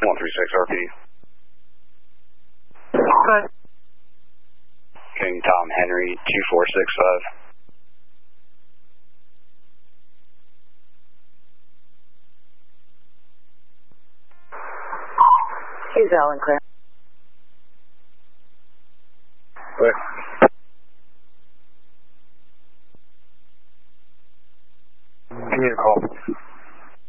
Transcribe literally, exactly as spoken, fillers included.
one three six R P. Hi. King Tom Henry, two four six five. Here's Alan Craig. Wait. Give me a call.